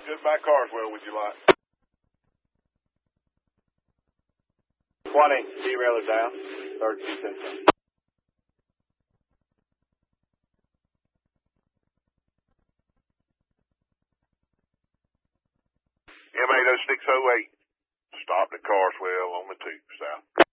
just by Carswell, would you like? 20, derailer down, 32. M80608, stopped at Carswell on the 2 south.